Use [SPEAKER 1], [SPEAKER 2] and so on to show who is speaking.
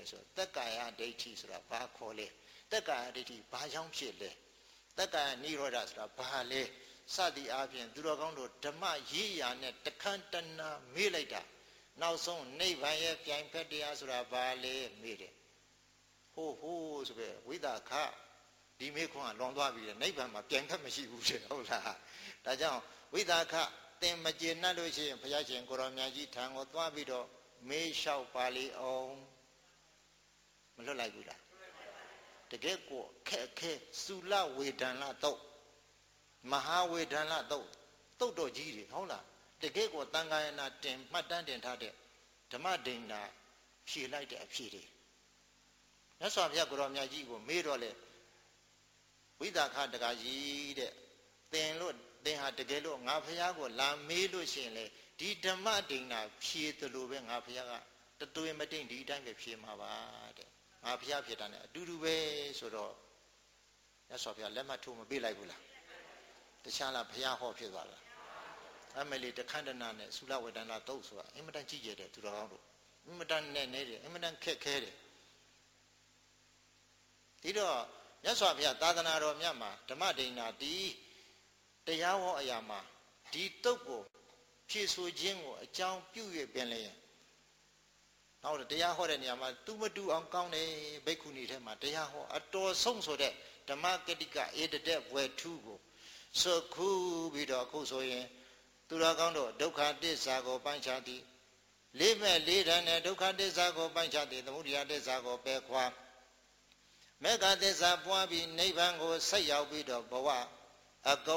[SPEAKER 1] ဆိုတက္ကာယဒိဋ္ဌိဆိုတာဘာခေါ်လဲတက္ကာယဒိဋ္ဌိဘာကြောင့်ဖြစ်လဲတက္ကာယနိရောဓဆိုတာဘာလဲစသည်အားဖြင့်သူတော်ကောင်းတို့ဓမ္မရေးရာနဲ့တခန့်တနာမေးလိုက်တာနောက်ဆုံးနိဗ္ဗာန်ရဲ့ပြိုင်ဖက်တရားဆိုတာဘာလဲမေးတယ်ဟိုဆိုပဲဝိသခဒီမေးခွန်းကလွန်သွားပြီလေနိဗ္ဗာန်မှာပြိုင်ဖက်မရှိဘူးတဲ့ဟုတ်လားဒါကြောင့်ဝိသခသင်မကျေနပ်လို့ရှိရင်ဘုရားရှင်ကိုရောင်မြတ်ကြီးထံကိုသွားပြီးတော့မေးလျှောက်ပါလေအောင်မလွတ်လိုက်ဘူးလားတကယ်ကိုခက်ခဲသုလဝေဒန်လတော့မဟာဝေဒန်လတော့တော်ကြီးတွေဟုတ်လားတကယ်ကိုတန်ခါယနာတင်မှတ်တမ်းတင်ထားတဲ့ဓမ္မဒိဏဖြေလိုက်တဲ့အဖြေတွေမြတ်စွာဘုရားကိုရောင်မြတ်ကြီးကိုမေးတော့လေဝိသခတက္ကကြီးတဲ့သင်ဟာတကယ်လို့ငါဘုရားကိုလာမေးလို့ရှိရင်လေဒီဓမ္မဒိဏဖြေသလိုပဲငါဘုရားကတသွေးမတိမ်ဒီတိုင်းပဲဖြေမှာပါတဲ့ငါဘုရားဖြေတာ ਨੇ အတူတူပဲဆိုတော့မြတ်စွာဘုရားလက်မှတ်ထိုးမပေးလိုက်ဘူးလားတခြားလားဘုရားဟောဖြစ်သွားလားအမလီတခန္ဓနာနဲ့သုလဝေဒနာတုတ်ဆိုတာအင်မတန်ကြည့်ကြတယ်သူတော်ကောင်းတို့အင်မတန်နဲ့နေတယ်အင်မတန်ခက်ခဲတယ်ဒီတော့မြတ်စွာဘုရားသာသနာတော်မြတ်မှာဓမ္မဒိဏဒီတရားဟောအရာမှာဒီတုတ်ကိုဖြည့်ဆိုခြင်းကိုအကြောင်းပြု၍ပင်လျင်နောက်တရားဟောတဲ့နေရာမှာသူမတူအောင်ကောင်းတယ်ဘိက္ခုနီထဲမှာတရားဟောအတော်ဆုံးဆိုတဲ့ဓမ္မကတိကဧတတဲ့ဘွယ်ထူးကိုစုခုပြီးတော့အခုဆိုရင်သူတော်ကောင်းတို့ဒုက္ခသစ္စာကိုပိုင်းခြားသည်လေးမဲ့လေးတန်းနဲ့ဒုက္ခသစ္စာကိုပိုင်းခြားသည်သမုဒယသစ္စာကိုပယ်ခွာမေဃသစ္စာပွားပြီးနိဗ္ဗာန်ကိုဆက်ရောက်ပြီးတော့ဘဝအကု